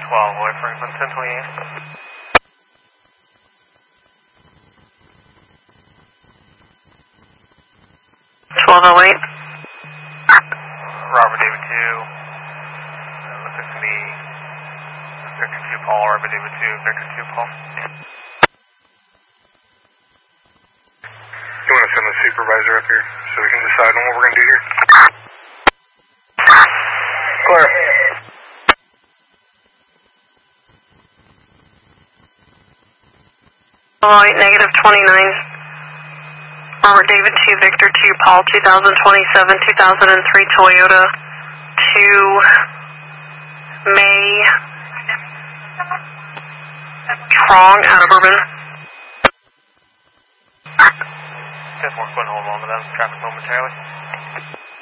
away Franklin, 1028. 1208. Robert David 2. Looks like to me. Victor 2 Paul, Robert David 2, Victor 2 Paul. You want to send the supervisor up here so we can decide on what we're going to do here? Clear. Alright, negative 29. Robert David 2, Victor 2, Paul, 2027, 2003 Toyota to May Trong out of Urban. 10-4, go and hold on to that traffic momentarily.